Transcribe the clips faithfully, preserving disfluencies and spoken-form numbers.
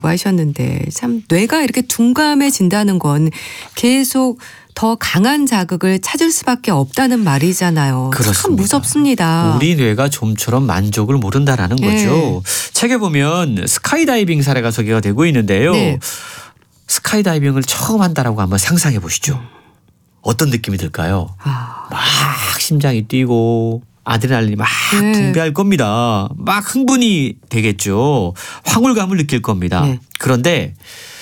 하셨는데 참 뇌가 이렇게 둔감해진다는 건 계속 더 강한 자극을 찾을 수밖에 없다는 말이잖아요. 그렇습니다. 참 무섭습니다. 우리 뇌가 좀처럼 만족을 모른다라는 네. 거죠. 책에 보면 스카이다이빙 사례가 소개가 되고 있는데요. 네. 스카이다이빙을 처음 한다라고 한번 상상해 보시죠. 어떤 느낌이 들까요? 아, 막 심장이 뛰고 아드레날린이 막 네. 분비할 겁니다. 막 흥분이 되겠죠. 황홀감을 느낄 겁니다. 네. 그런데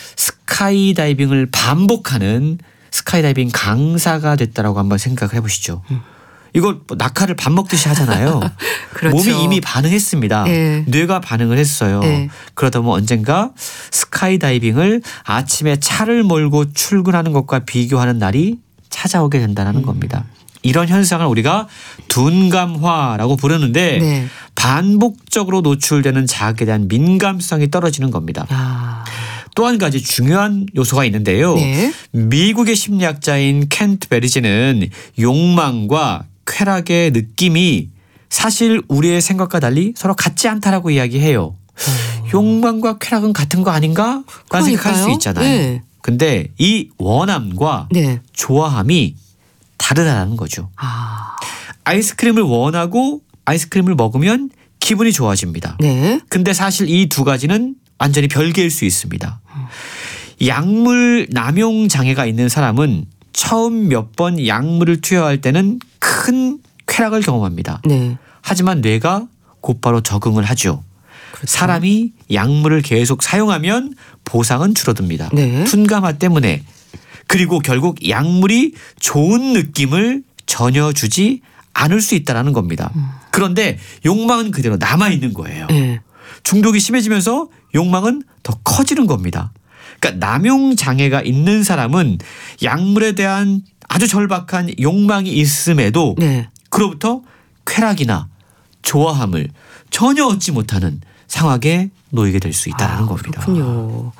스카이다이빙을 반복하는 스카이다이빙 강사가 됐다라고 한번 생각을 해보시죠. 음. 이걸 뭐 낙하를 밥 먹듯이 하잖아요. 그렇죠. 몸이 이미 반응했습니다. 네. 뇌가 반응을 했어요. 네. 그러다 보면 언젠가 스카이다이빙을 아침에 차를 몰고 출근하는 것과 비교하는 날이 찾아오게 된다는 음. 겁니다. 이런 현상을 우리가 둔감화라고 부르는데 네. 반복적으로 노출되는 자극에 대한 민감성이 떨어지는 겁니다. 아, 또 한 가지 중요한 요소가 있는데요. 네. 미국의 심리학자인 켄트 베리지는 욕망과 쾌락의 느낌이 사실 우리의 생각과 달리 서로 같지 않다라고 이야기해요. 어. 욕망과 쾌락은 같은 거 아닌가? 라는 생각할 수 그러니까요. 있잖아요. 네. 근데 이 원함과 네. 좋아함이 다르다는 거죠. 아, 아이스크림을 원하고 아이스크림을 먹으면 기분이 좋아집니다. 네. 근데 사실 이 두 가지는 완전히 별개일 수 있습니다. 약물 남용 장애가 있는 사람은 처음 몇 번 약물을 투여할 때는 큰 쾌락을 경험합니다. 네. 하지만 뇌가 곧바로 적응을 하죠. 그렇죠. 사람이 약물을 계속 사용하면 보상은 줄어듭니다. 네. 둔감화 때문에. 그리고 결국 약물이 좋은 느낌을 전혀 주지 않을 수 있다는 겁니다. 음. 그런데 욕망은 그대로 남아있는 거예요. 네. 중독이 심해지면서 욕망은 더 커지는 겁니다. 그러니까 남용 장애가 있는 사람은 약물에 대한 아주 절박한 욕망이 있음에도 네. 그로부터 쾌락이나 좋아함을 전혀 얻지 못하는 상황에 놓이게 될 수 있다는 아, 겁니다. 그렇군요.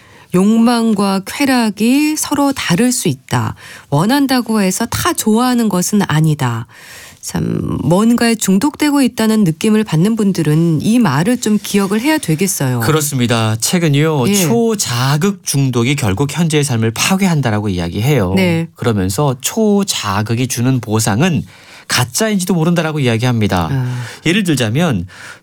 욕망과 쾌락이 서로 다를 수 있다. 원한다고 해서 다 좋아하는 것은 아니다. 참 뭔가에 중독되고 있다는 느낌을 받는 분들은 이 말을 좀 기억을 해야 되겠어요. 그렇습니다. 책은요. 예. 초자극 중독이 결국 현재의 삶을 파괴한다라고 이야기해요. 네. 그러면서 초자극이 주는 보상은 가짜인지도 모른다라고 이야기합니다. 아. 예를 들자면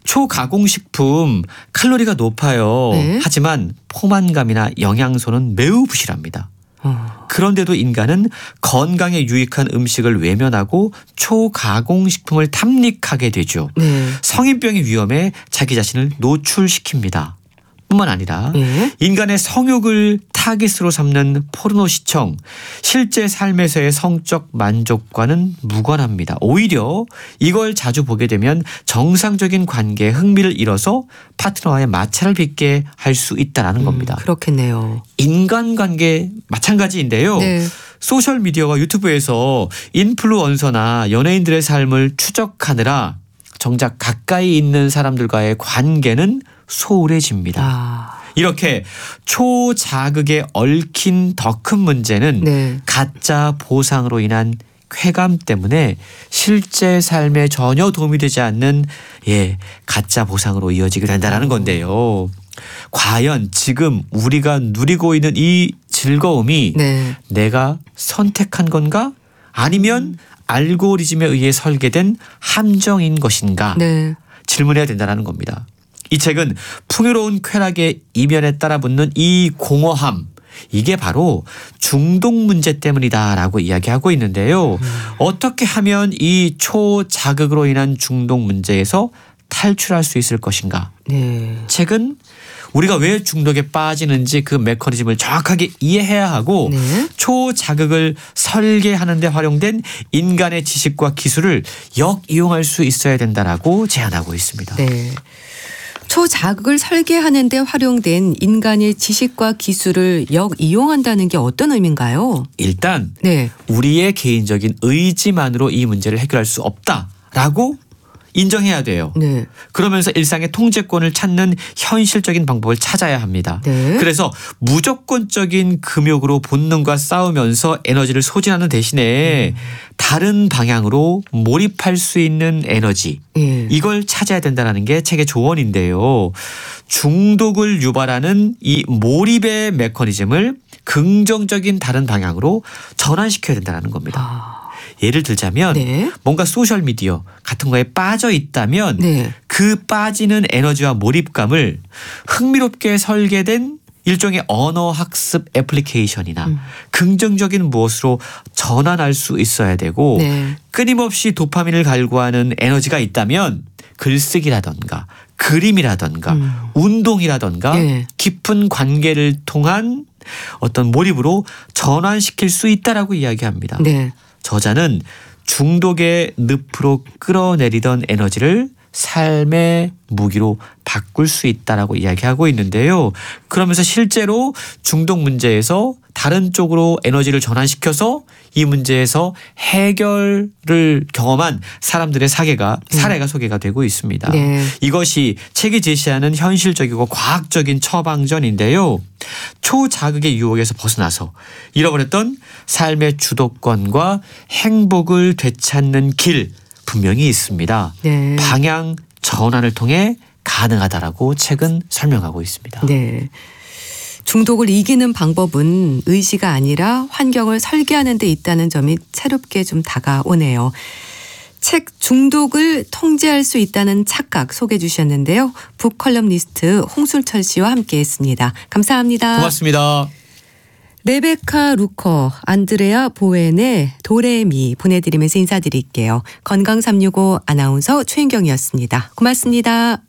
초가공식품 칼로리가 높아요. 네. 하지만 포만감이나 영양소는 매우 부실합니다. 어. 그런데도 인간은 건강에 유익한 음식을 외면하고 초가공식품을 탐닉하게 되죠. 네. 성인병의 위험에 자기 자신을 노출시킵니다. 뿐만 아니라 네. 인간의 성욕을 타깃으로 삼는 포르노 시청, 실제 삶에서의 성적 만족과는 무관합니다. 오히려 이걸 자주 보게 되면 정상적인 관계에 흥미를 잃어서 파트너와의 마찰을 빚게 할 수 있다는 음, 겁니다. 그렇겠네요. 인간관계 마찬가지인데요. 네. 소셜미디어와 유튜브에서 인플루언서나 연예인들의 삶을 추적하느라 정작 가까이 있는 사람들과의 관계는 소홀해집니다. 아, 이렇게 초자극에 얽힌 더 큰 문제는 네. 가짜 보상으로 인한 쾌감 때문에 실제 삶에 전혀 도움이 되지 않는 예 가짜 보상으로 이어지게 된다는 건데요. 과연 지금 우리가 누리고 있는 이 즐거움이 네. 내가 선택한 건가? 아니면 알고리즘에 의해 설계된 함정인 것인가? 네. 질문해야 된다는 겁니다. 이 책은 풍요로운 쾌락의 이면에 따라붙는 이 공허함, 이게 바로 중독 문제 때문이다라고 이야기하고 있는데요. 음. 어떻게 하면 이 초자극으로 인한 중독 문제에서 탈출할 수 있을 것인가? 네. 책은 우리가 왜 중독에 빠지는지 그 메커니즘을 정확하게 이해해야 하고 네. 초자극을 설계하는 데 활용된 인간의 지식과 기술을 역이용할 수 있어야 된다라고 제안하고 있습니다. 네. 초자극을 설계하는 데 활용된 인간의 지식과 기술을 역이용한다는 게 어떤 의미인가요? 일단 네. 우리의 개인적인 의지만으로 이 문제를 해결할 수 없다라고 인정해야 돼요. 네. 그러면서 일상의 통제권을 찾는 현실적인 방법을 찾아야 합니다. 네. 그래서 무조건적인 금욕으로 본능과 싸우면서 에너지를 소진하는 대신에 음. 다른 방향으로 몰입할 수 있는 에너지 예. 이걸 찾아야 된다는 게 책의 조언인데요. 중독을 유발하는 이 몰입의 메커니즘을 긍정적인 다른 방향으로 전환시켜야 된다는 겁니다. 아. 예를 들자면 네. 뭔가 소셜미디어 같은 거에 빠져 있다면 네. 그 빠지는 에너지와 몰입감을 흥미롭게 설계된 일종의 언어 학습 애플리케이션이나 음. 긍정적인 무엇으로 전환할 수 있어야 되고 네. 끊임없이 도파민을 갈구하는 에너지가 있다면 글쓰기라던가 그림이라던가 음. 운동이라던가 네. 깊은 관계를 통한 어떤 몰입으로 전환시킬 수 있다라고 이야기합니다. 네. 저자는 중독의 늪으로 끌어내리던 에너지를 삶의 무기로 바꿀 수 있다라고 이야기하고 있는데요. 그러면서 실제로 중독 문제에서 다른 쪽으로 에너지를 전환시켜서 이 문제에서 해결을 경험한 사람들의 사례가 사례가 소개가 되고 있습니다. 네. 이것이 책이 제시하는 현실적이고 과학적인 처방전인데요. 초자극의 유혹에서 벗어나서 잃어버렸던 삶의 주도권과 행복을 되찾는 길 분명히 있습니다. 네. 방향 전환을 통해 가능하다라고 책은 설명하고 있습니다. 네. 중독을 이기는 방법은 의지가 아니라 환경을 설계하는 데 있다는 점이 새롭게 좀 다가오네요. 책 중독을 통제할 수 있다는 착각 소개해 주셨는데요. 북컬럼니스트 홍순철 씨와 함께했습니다. 감사합니다. 고맙습니다. 레베카 루커, 안드레아 보웬의 도레미 보내드리면서 인사드릴게요. 건강 삼육오 아나운서 최인경이었습니다. 고맙습니다.